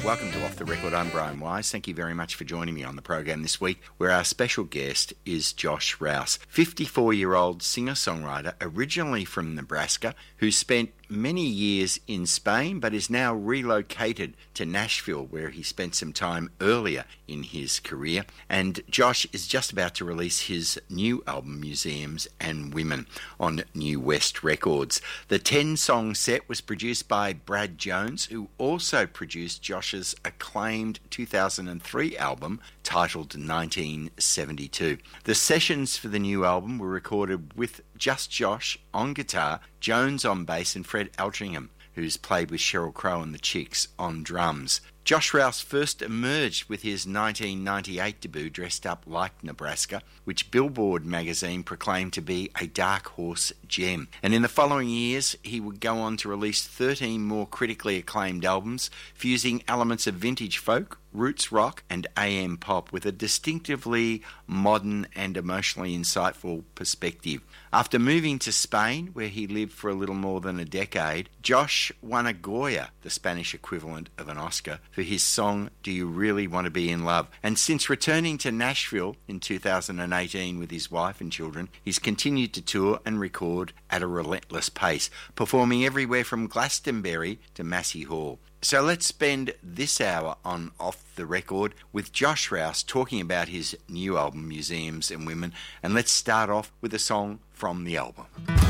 Welcome to Off the Record. I'm Brian Wise. Thank you very much for joining me on the program this week, where our special guest is Josh Rouse, 54-year-old singer-songwriter originally from Nebraska, who spent many years in Spain but is now relocated to Nashville, where he spent some time earlier in his career. And Josh is just about to release his new album, Museums and Women, on New West Records. The 10-song set was produced by Brad Jones, who also produced Josh's acclaimed 2003 album titled 1972. The sessions for the new album were recorded with just Josh on guitar, Jones on bass, and Fred Altrincham, who's played with Sheryl Crow and the Chicks, on drums. Josh Rouse first emerged with his 1998 debut, Dressed Up Like Nebraska, which Billboard magazine proclaimed to be a dark horse gem. And in the following years, he would go on to release 13 more critically acclaimed albums, fusing elements of vintage folk, roots rock and AM pop with a distinctively modern and emotionally insightful perspective. After moving to Spain, where he lived for a little more than a decade, Josh won a Goya, the Spanish equivalent of an Oscar, for his song Do You Really Want to Be in Love? And since returning to Nashville in 2018 with his wife and children, he's continued to tour and record at a relentless pace, performing everywhere from Glastonbury to Massey Hall. So let's spend this hour on Off the Record with Josh Rouse talking about his new album, Museums and Women, and let's start off with a song from the album.